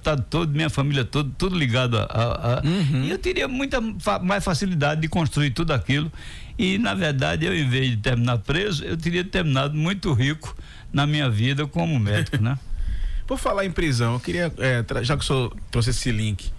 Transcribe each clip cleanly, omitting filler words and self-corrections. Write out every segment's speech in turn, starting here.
deputado todo, minha família toda, tudo ligado e eu teria muita mais facilidade de construir tudo aquilo. E, na verdade, eu, em vez de terminar preso, eu teria terminado muito rico na minha vida como médico, né? Por falar em prisão, eu queria, já que o senhor trouxe esse link,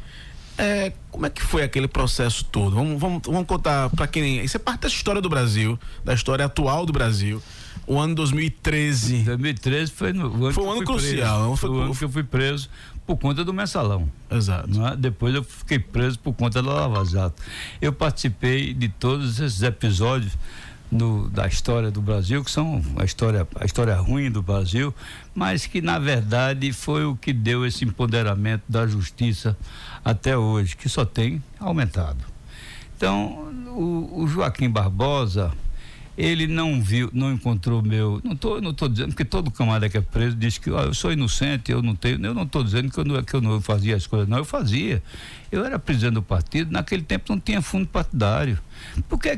como é que foi aquele processo todo? Vamos contar para quem... Isso é parte da história do Brasil, da história atual do Brasil. O ano 2013. 2013 foi um ano crucial. Foi o ano que eu fui preso por conta do mensalão. Exato. Né? Depois eu fiquei preso por conta da Lava Jato. Eu participei de todos esses episódios da história do Brasil, que são a história ruim do Brasil, mas que na verdade foi o que deu esse empoderamento da justiça até hoje, que só tem aumentado. Então, o Joaquim Barbosa, ele não encontrou não tô dizendo que todo camarada que é preso diz que eu sou inocente, eu não estou dizendo que eu não fazia as coisas, não, eu fazia. Eu era presidente do partido, naquele tempo não tinha fundo partidário. Por que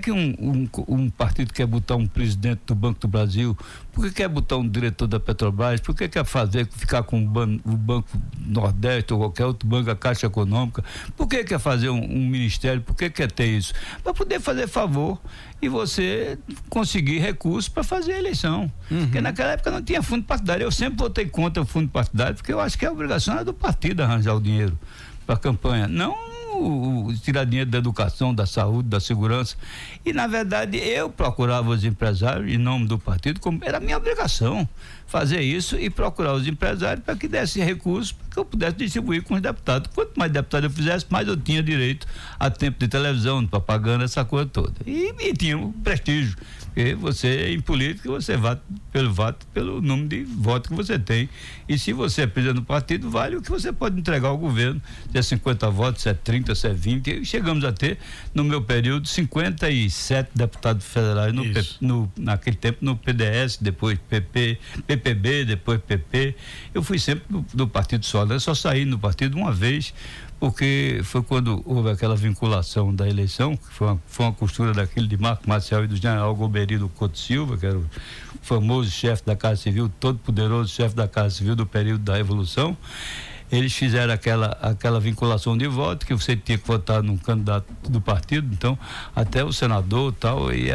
um partido quer botar um presidente do Banco do Brasil? Por que quer botar um diretor da Petrobras? Por que quer ficar com o Banco Nordeste ou qualquer outro banco, a Caixa Econômica? Por que quer fazer um ministério? Por que quer ter isso? Para poder fazer favor e você conseguir recursos para fazer a eleição. Porque naquela época não tinha fundo partidário. Eu sempre votei contra o fundo partidário, porque eu acho que a obrigação é do partido arranjar o dinheiro para a campanha, não tirar dinheiro da educação, da saúde, da segurança. E na verdade eu procurava os empresários em nome do partido, como era minha obrigação fazer isso, e procurar os empresários para que dessem recursos para que eu pudesse distribuir com os deputados. Quanto mais deputados eu fizesse, mais eu tinha direito a tempo de televisão, de propaganda, essa coisa toda. E tinha um prestígio, porque você em política, você vota pelo número de votos que você tem, e se você é presidente do partido, vale o que você pode entregar ao governo, se é 50 votos, se é 30, se é 20, e chegamos a ter, no meu período, 57 deputados federais naquele tempo no PDS, depois PPB, depois PP. Eu fui sempre do Partido Sólido, eu só saí do partido uma vez, porque foi quando houve aquela vinculação da eleição, que foi uma costura daquele de Marco Maciel e do general Golbery Couto Silva, que era o famoso chefe da Casa Civil, todo poderoso chefe da Casa Civil do período da Revolução. Eles fizeram aquela vinculação de voto, que você tinha que votar num candidato do partido, então até o senador tal, e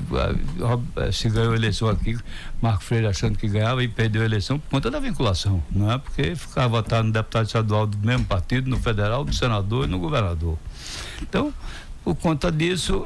se ganhou a eleição aqui, Marco Freire achando que ganhava e perdeu a eleição por conta da vinculação, não é? Porque ficava votando no deputado estadual do mesmo partido, no federal, no senador e no governador. Então, por conta disso,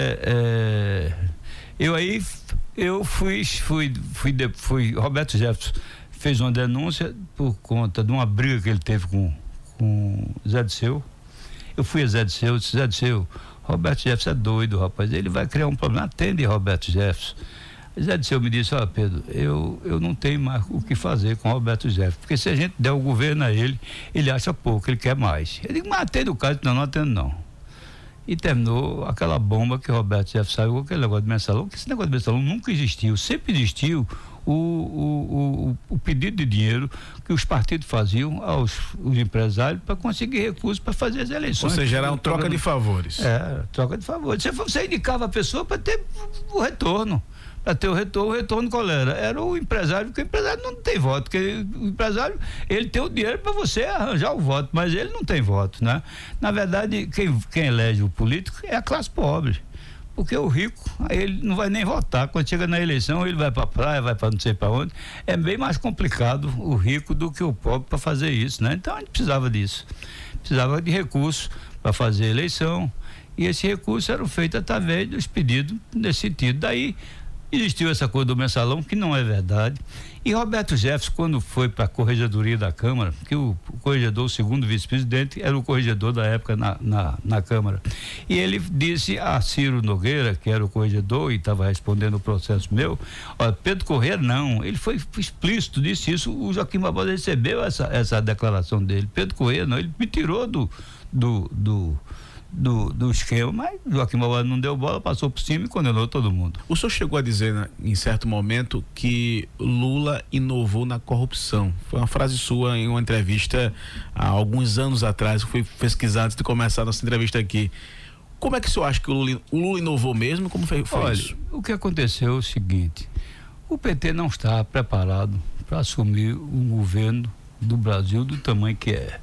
eu fui Roberto Jefferson fez uma denúncia por conta de uma briga que ele teve com Zé Disseu. Eu fui a Zé Disseu, disse: Zé Disseu, Roberto Jefferson é doido, rapaz, ele vai criar um problema, atende Roberto Jefferson. Zé Disseu me disse: olha, Pedro, eu não tenho mais o que fazer com Roberto Jefferson, porque se a gente der o governo a ele acha pouco, ele quer mais. Eu digo: mas atende o caso. Não atendo não. E terminou aquela bomba que Roberto Jefferson saiu com aquele negócio de mensalão, que esse negócio de mensalão nunca existiu, sempre existiu o pedido de dinheiro que os partidos faziam aos empresários para conseguir recursos para fazer as eleições. Ou seja, era uma troca de favores. Troca de favores. Você indicava a pessoa para ter o retorno. Para ter o retorno qual era? Era o empresário, porque o empresário não tem voto, porque o empresário, ele tem o dinheiro para você arranjar o voto, mas ele não tem voto, né? Na verdade, quem elege o político é a classe pobre, porque o rico, ele não vai nem votar, quando chega na eleição ele vai para a praia, vai para não sei para onde. É bem mais complicado o rico do que o pobre para fazer isso, né? Então a gente precisava disso, precisava de recursos para fazer a eleição, e esse recurso era feito através dos pedidos nesse sentido. Daí existiu essa coisa do mensalão, que não é verdade. E Roberto Jefferson, quando foi para a corregedoria da Câmara, que o corregedor, o segundo vice-presidente, era o corregedor da época na Câmara, e ele disse a Ciro Nogueira, que era o corregedor e estava respondendo o processo meu: olha, Pedro Corrêa não, ele foi explícito, disse isso. O Joaquim Barbosa recebeu essa declaração dele. Pedro Corrêa não, ele me tirou do esquema, mas Joaquim Barbosa não deu bola, passou por cima e condenou todo mundo. O senhor chegou a dizer, né, em certo momento, que Lula inovou na corrupção. Foi uma frase sua em uma entrevista há alguns anos atrás. Eu fui pesquisar antes de começar a nossa entrevista aqui. Como é que o senhor acha que o Lula inovou mesmo? Como foi isso? Olha, o que aconteceu é o seguinte: o PT não está preparado para assumir um governo do Brasil do tamanho que é.